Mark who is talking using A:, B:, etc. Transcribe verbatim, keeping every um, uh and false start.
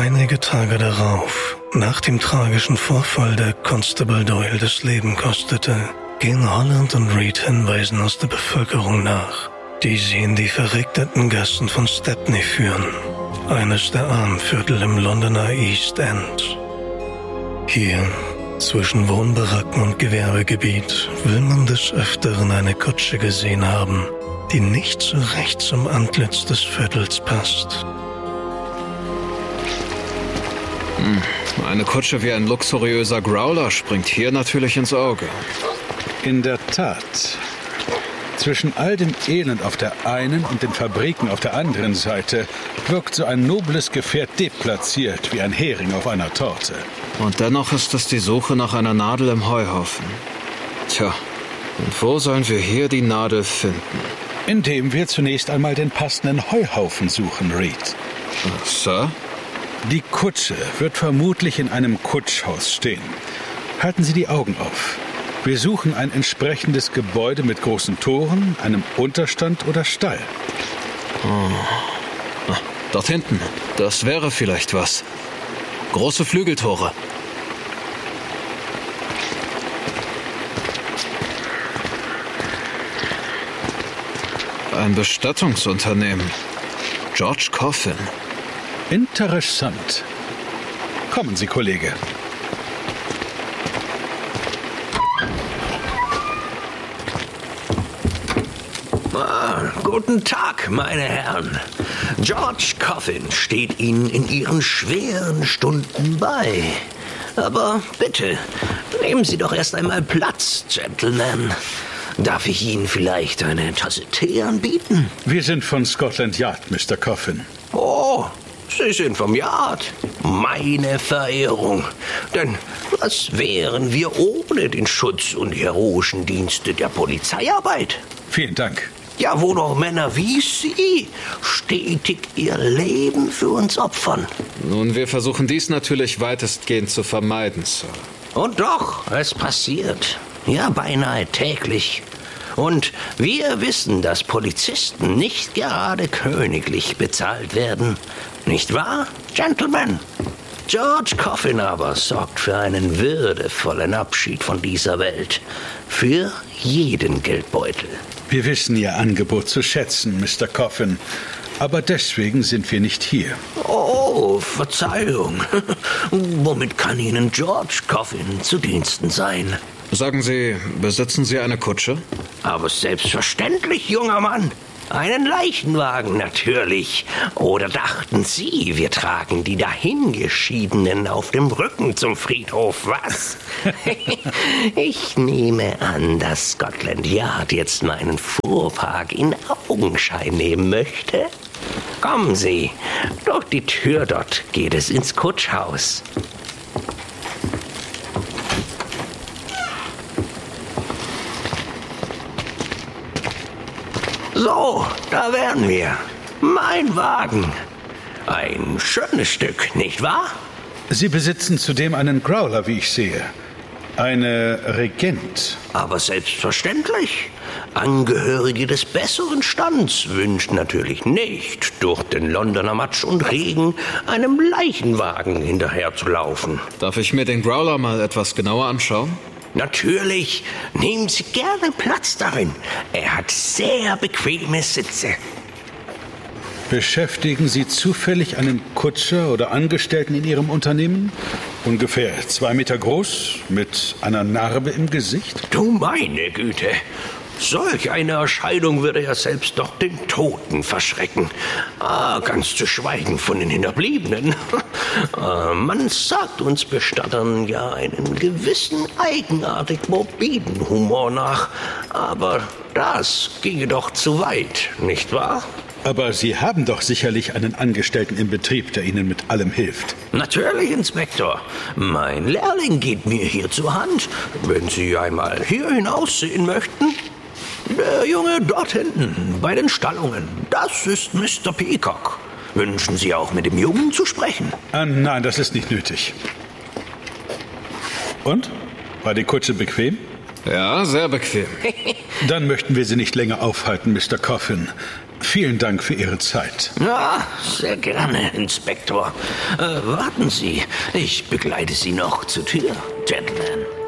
A: Einige Tage darauf, nach dem tragischen Vorfall, der Constable Doyle das Leben kostete, gehen Holland und Reed Hinweisen aus der Bevölkerung nach, die sie in die verregneten Gassen von Stepney führen, eines der Armenviertel im Londoner East End. Hier, zwischen Wohnbaracken und Gewerbegebiet, will man des Öfteren eine Kutsche gesehen haben, die nicht so recht zum Antlitz des Viertels passt.
B: Hm, eine Kutsche wie ein luxuriöser Growler springt hier natürlich ins Auge.
C: In der Tat. Zwischen all dem Elend auf der einen und den Fabriken auf der anderen Seite wirkt so ein nobles Gefährt deplatziert wie ein Hering auf einer Torte.
B: Und dennoch ist es die Suche nach einer Nadel im Heuhaufen. Tja, und wo sollen wir hier die Nadel finden?
C: Indem wir zunächst einmal den passenden Heuhaufen suchen, Reed.
B: Uh, Sir?
C: Die Kutsche wird vermutlich in einem Kutschhaus stehen. Halten Sie die Augen auf. Wir suchen ein entsprechendes Gebäude mit großen Toren, einem Unterstand oder Stall.
B: Oh. Ah, dort hinten. Das wäre vielleicht was. Große Flügeltore. Ein Bestattungsunternehmen. George Coffin.
C: Interessant. Kommen Sie, Kollege.
D: Ah, guten Tag, meine Herren. George Coffin steht Ihnen in Ihren schweren Stunden bei. Aber bitte, nehmen Sie doch erst einmal Platz, Gentlemen. Darf ich Ihnen vielleicht eine Tasse Tee anbieten?
C: Wir sind von Scotland Yard, Mister Coffin.
D: Oh, Sie sind vom Yard. Meine Verehrung. Denn was wären wir ohne den Schutz und die heroischen Dienste der Polizeiarbeit?
C: Vielen Dank.
D: Ja, wo doch Männer wie Sie stetig ihr Leben für uns opfern.
B: Nun, wir versuchen dies natürlich weitestgehend zu vermeiden, Sir.
D: Und doch, es passiert. Ja, beinahe täglich. Und wir wissen, dass Polizisten nicht gerade königlich bezahlt werden. Nicht wahr, Gentlemen? George Coffin aber sorgt für einen würdevollen Abschied von dieser Welt. Für jeden Geldbeutel.
C: Wir wissen Ihr Angebot zu schätzen, Mister Coffin. Aber deswegen sind wir nicht hier.
D: Oh, Verzeihung. Womit kann Ihnen George Coffin zu Diensten sein?
B: Sagen Sie, besitzen Sie eine Kutsche?
D: Aber selbstverständlich, junger Mann. Einen Leichenwagen natürlich. Oder dachten Sie, wir tragen die Dahingeschiedenen auf dem Rücken zum Friedhof, was? Ich nehme an, dass Scotland Yard jetzt meinen Fuhrpark in Augenschein nehmen möchte. Kommen Sie, durch die Tür dort geht es ins Kutschhaus. So, da wären wir. Mein Wagen. Ein schönes Stück, nicht wahr?
C: Sie besitzen zudem einen Growler, wie ich sehe. Eine Regent.
D: Aber selbstverständlich. Angehörige des besseren Stands wünschen natürlich nicht, durch den Londoner Matsch und Regen einem Leichenwagen hinterherzulaufen.
B: Darf ich mir den Growler mal etwas genauer anschauen?
D: Natürlich. Nehmen Sie gerne Platz darin. Er hat sehr bequeme Sitze.
C: Beschäftigen Sie zufällig einen Kutscher oder Angestellten in Ihrem Unternehmen? Ungefähr zwei Meter groß, mit einer Narbe im Gesicht?
D: Du meine Güte. Solch eine Erscheinung würde ja selbst doch den Toten verschrecken. Ah, ganz zu schweigen von den Hinterbliebenen. ah, man sagt uns Bestattern ja einen gewissen eigenartig morbiden Humor nach. Aber das ginge doch zu weit, nicht wahr?
C: Aber Sie haben doch sicherlich einen Angestellten im Betrieb, der Ihnen mit allem hilft.
D: Natürlich, Inspektor. Mein Lehrling geht mir hier zur Hand. Wenn Sie einmal hier hinaussehen möchten. Der Junge dort hinten, bei den Stallungen, das ist Mister Peacock. Wünschen Sie auch mit dem Jungen zu sprechen?
C: Ah, nein, das ist nicht nötig. Und? War die Kutsche bequem?
B: Ja, sehr bequem.
C: Dann möchten wir Sie nicht länger aufhalten, Mister Coffin. Vielen Dank für Ihre Zeit.
D: Ja, sehr gerne, Inspektor. Äh, warten Sie, ich begleite Sie noch zur Tür, Gentlemen.